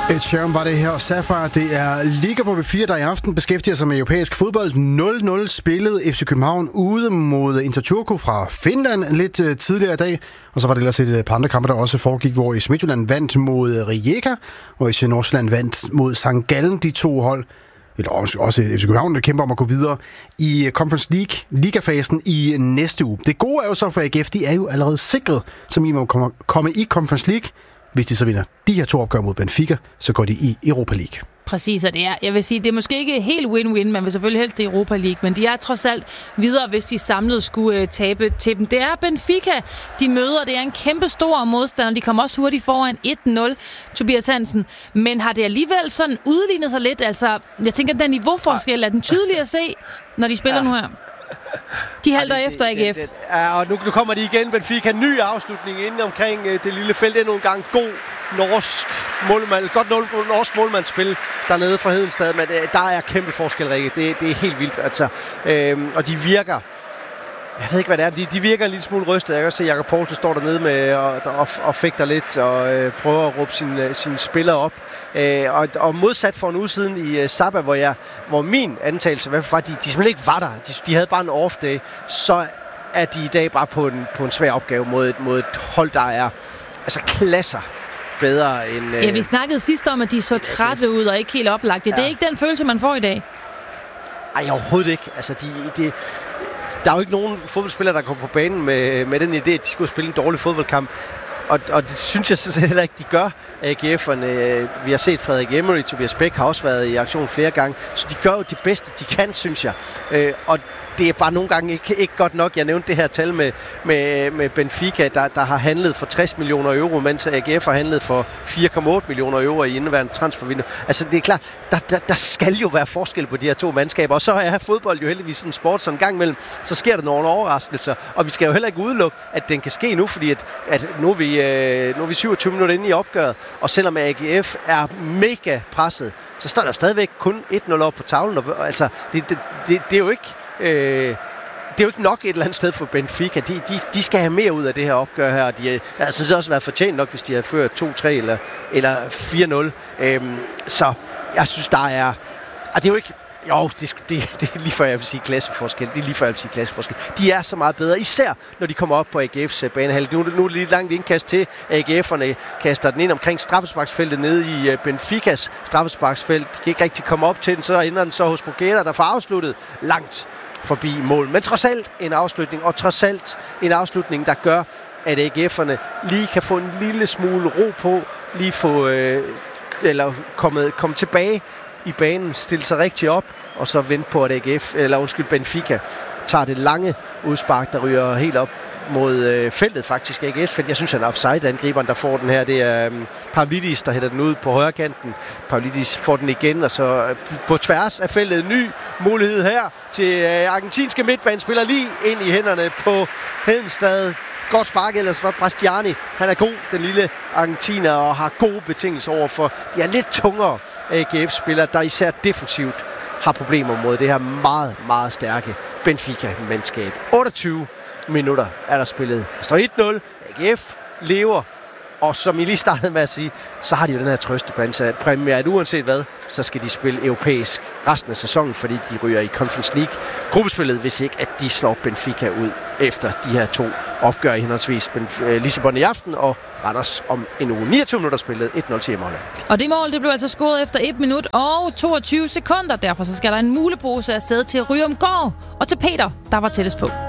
Ed Sheeran var det her. Sapphire, det er Liga på B4, der i aften beskæftiger sig med europæisk fodbold. 0-0 spillede FC København ude mod Inter Turku fra Finland lidt tidligere i dag. Og så var det ellers et par andre kampe, der også foregik, hvor IC Midtjylland vandt mod Rijeka, og IC Nordsjælland vandt mod St. Gallen. De to hold, eller også FC København, der kæmper om at gå videre i Conference League, ligafasen i næste uge. Det gode er jo så for AGF, de er jo allerede sikret, som I må komme i Conference League. Hvis de så vinder de her to opgør mod Benfica, så går de i Europa League. Præcis, og det er, jeg vil sige, det er måske ikke helt win-win, man vil selvfølgelig helst i Europa League, men de er trods alt videre, hvis de samlet skulle tabe til dem. Det er Benfica, de møder, det er en kæmpe stor modstander, de kommer også hurtigt foran 1-0, Tobias Hansen, men har det alligevel sådan udlignet sig lidt, altså, jeg tænker, den niveauforskel er den tydelige at se, når de spiller nu her. De halter efter AGF. Ja, og nu kommer de igen. Benfica, ny afslutning inde omkring det lille felt. Det er nogle gange god norsk målmand, godt norsk målmandsspil dernede fra Hedenstad, men der er kæmpe forskel, Rikke. Det er helt vildt, altså. Og de virker, jeg ved ikke, hvad det er, de virker en lille smule rystet. Jeg kan også se, at Jakob Poulsen står dernede med og fægter lidt og prøver at råbe sine spillere op. Og modsat for en uge siden i Sabah, hvor min antagelse var, at de simpelthen ikke var der. De havde bare en off-day. Så er de i dag bare på en svær opgave mod et hold, der er altså klasser bedre end... Ja, vi snakkede sidst om, at de så trætte ud og ikke helt oplagte. Ja. Det er ikke den følelse, man får i dag. Ej, overhovedet ikke. Altså, der er jo ikke nogen fodboldspillere, der går på banen med den idé, at de skulle spille en dårlig fodboldkamp. Og det synes jeg heller ikke, de gør, AGF'erne. Vi har set Frederik Emery, Tobias Bæk har også været i aktion flere gange. Så de gør jo det bedste, de kan, synes jeg. Og det er bare nogle gange ikke godt nok. Jeg nævnte det her tal med Benfica, der har handlet for 60 millioner euro, mens AGF har handlet for 4,8 millioner euro i indeværende transfervindue. Altså det er klart, der skal jo være forskel på de her to mandskaber, og så er fodbold jo heldigvis sådan en sport, så en gang imellem, så sker der nogle overraskelser, og vi skal jo heller ikke udelukke, at den kan ske nu, fordi at nu er vi 27 minutter inde i opgøret, og selvom AGF er mega presset, så står der stadigvæk kun 1-0 op på tavlen, og altså det er jo ikke... det er jo ikke nok et eller andet sted for Benfica. De skal have mere ud af det her opgør her. Jeg synes også, det har været fortjent nok, hvis de har ført 2-3 eller 4-0. Så jeg synes, der er... Og det er jo ikke... Jo, det er lige før jeg vil sige klasseforskel. Det er lige før jeg vil sige klasseforskel. De er så meget bedre, især når de kommer op på AGF's banehalvdel. Nu er det lidt langt indkast til. AGF'erne kaster den ind omkring straffesparksfeltet nede i Benficas straffesparksfelt. De kan ikke rigtig komme op til den, så ender den så hos Bogueda, der får afsluttet langt forbi mål. Men trods alt en afslutning, og trods alt en afslutning, der gør, at AGF'erne lige kan få en lille smule ro på, lige få eller komme tilbage i banen, stille sig rigtig op, og så vente på, at Benfica tager det lange udspark, der ryger helt op mod feltet faktisk. AGF, jeg synes, han er offside-angriberen, der får den her. Det er Pavlidis, der hætter den ud på højre kanten. Pavlidis får den igen, og så på tværs af feltet ny mulighed her til argentinske midtbanespiller lige ind i hænderne på Hedenstad. Godt spark ellers for Bastiani. Han er god, den lille argentiner, og har gode betingelser overfor. De er lidt tungere AGF-spillere, der især defensivt har problemer mod det her meget, meget stærke Benfica-mandskab. 28 minutter er der spillet. Der står 1-0. AGF lever. Og som I lige startede med at sige, så har de jo den her trøstepræmie, at uanset hvad, så skal de spille europæisk resten af sæsonen, fordi de ryger i Conference League gruppespillet, hvis ikke at de slår Benfica ud efter de her to opgør i henholdsvis Lissabon i aften og Randers om en uge. 29 minutter spillet, 1-0 til hjemmeholdet. Og det mål, det blev altså scoret efter 1 minut og 22 sekunder. Derfor så skal der en mulepose afsted til Ryomgård og til Peter, der var tættest på.